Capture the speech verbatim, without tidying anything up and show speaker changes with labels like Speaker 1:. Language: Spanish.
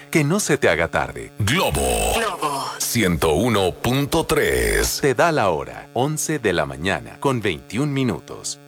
Speaker 1: Que no se te haga tarde.
Speaker 2: Globo. Globo. ciento uno punto tres.
Speaker 1: Te da la hora, once de la mañana, con veintiún minutos.